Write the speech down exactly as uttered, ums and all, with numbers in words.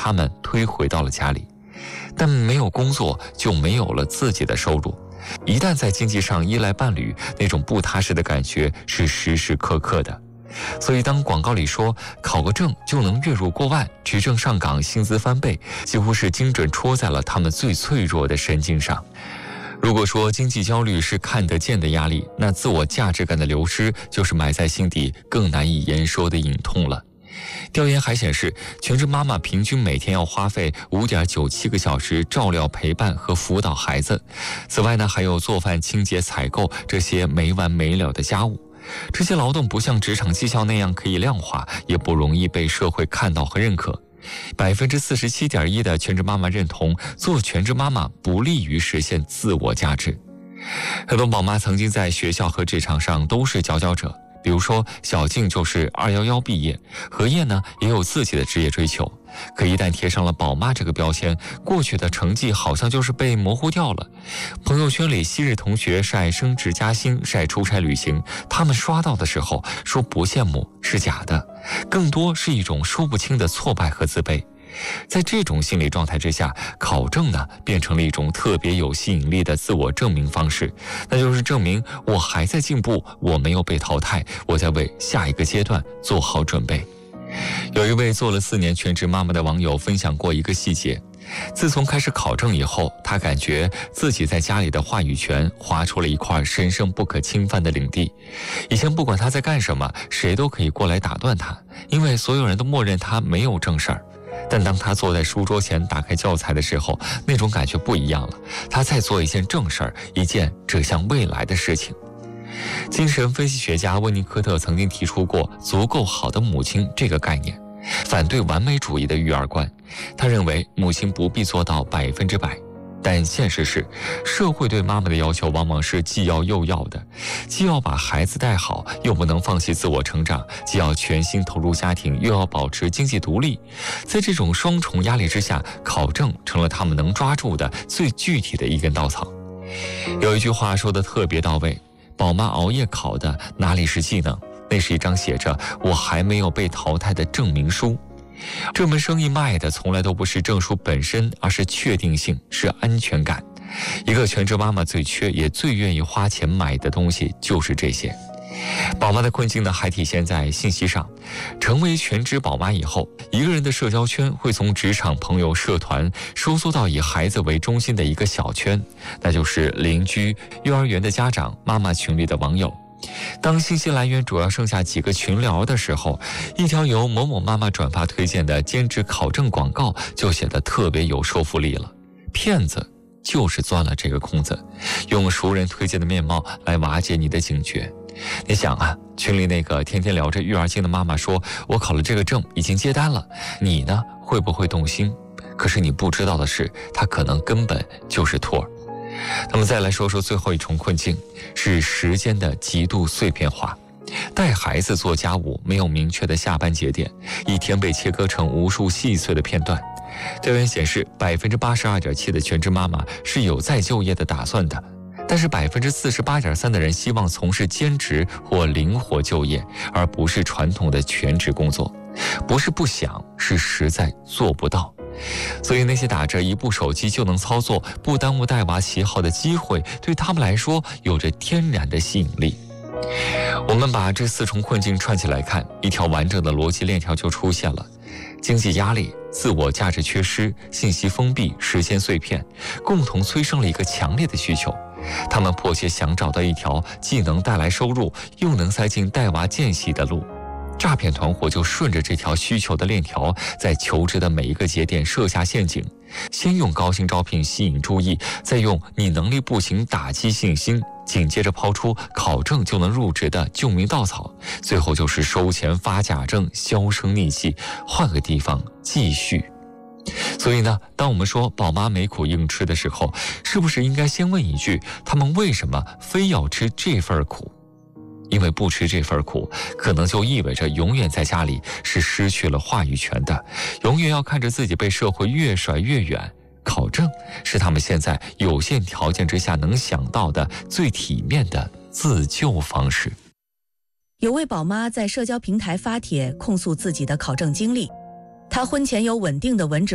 他们推回到了家里。但没有工作就没有了自己的收入，一旦在经济上依赖伴侣，那种不踏实的感觉是时时刻刻的。所以当广告里说考个证就能月入过万，持证上岗薪资翻倍，几乎是精准戳在了他们最脆弱的神经上。如果说经济焦虑是看得见的压力，那自我价值感的流失就是埋在心底更难以言说的隐痛了。调研还显示，全职妈妈平均每天要花费 五点九七个小时照料陪伴和辅导孩子，此外呢，还有做饭清洁采购这些没完没了的家务。这些劳动不像职场绩效那样可以量化，也不容易被社会看到和认可。百分之四十七点一的全职妈妈认同做全职妈妈不利于实现自我价值。很多宝妈曾经在学校和职场上都是佼佼者，比如说小静就是二一一毕业，何燕呢也有自己的职业追求，可一旦贴上了宝妈这个标签，过去的成绩好像就是被模糊掉了。朋友圈里昔日同学晒升职加薪，晒出差旅行，他们刷到的时候说不羡慕是假的，更多是一种说不清的挫败和自卑。在这种心理状态之下，考证呢变成了一种特别有吸引力的自我证明方式，那就是证明我还在进步，我没有被淘汰，我在为下一个阶段做好准备。有一位做了四年全职妈妈的网友分享过一个细节，自从开始考证以后，她感觉自己在家里的话语权划出了一块神圣不可侵犯的领地。以前不管她在干什么，谁都可以过来打断她，因为所有人都默认她没有正事儿。但当他坐在书桌前打开教材的时候，那种感觉不一样了，他在做一件正事儿，一件指向未来的事情。精神分析学家温尼科特曾经提出过足够好的母亲这个概念，反对完美主义的育儿观。他认为母亲不必做到百分之百，但现实是，社会对妈妈的要求往往是既要又要的，既要把孩子带好，又不能放弃自我成长，既要全心投入家庭，又要保持经济独立。在这种双重压力之下，考证成了他们能抓住的最具体的一根稻草。有一句话说得特别到位，宝妈熬夜考的哪里是技能，那是一张写着我还没有被淘汰的证明书。这门生意卖的从来都不是证书本身，而是确定性，是安全感。一个全职妈妈最缺也最愿意花钱买的东西就是这些。宝妈的困境呢，还体现在信息上。成为全职宝妈以后，一个人的社交圈会从职场、朋友、社团收缩到以孩子为中心的一个小圈，那就是邻居、幼儿园的家长、妈妈群里的网友。当信息来源主要剩下几个群聊的时候，一条由某某妈妈转发推荐的兼职考证广告就显得特别有说服力了。骗子就是钻了这个空子，用熟人推荐的面貌来瓦解你的警觉。你想啊，群里那个天天聊着育儿经的妈妈说，我考了这个证，已经接单了，你呢会不会动心？可是你不知道的是，她可能根本就是托儿。那么再来说说最后一重困境，是时间的极度碎片化。带孩子做家务没有明确的下班节点，一天被切割成无数细碎的片段。调研显示， 百分之八十二点七 的全职妈妈是有再就业的打算的，但是 百分之四十八点三 的人希望从事兼职或灵活就业，而不是传统的全职工作。不是不想，是实在做不到。所以那些打着一部手机就能操作不耽误带娃喜好的机会，对他们来说有着天然的吸引力。我们把这四重困境串起来看，一条完整的逻辑链条就出现了。经济压力、自我价值缺失、信息封闭、时间碎片，共同催生了一个强烈的需求。他们迫切想找到一条既能带来收入，又能塞进带娃间隙的路。诈骗团伙就顺着这条需求的链条，在求职的每一个节点设下陷阱，先用高薪招聘吸引注意，再用你能力不行打击信心，紧接着抛出考证就能入职的救命稻草，最后就是收钱发假证，销声匿迹，换个地方继续。所以呢，当我们说宝妈没苦硬吃的时候，是不是应该先问一句，他们为什么非要吃这份苦？因为不吃这份苦，可能就意味着永远在家里是失去了话语权的，永远要看着自己被社会越甩越远。考证是他们现在有限条件之下能想到的最体面的自救方式。 有位宝妈在社交平台发帖控诉自己的考证经历，她婚前有稳定的文职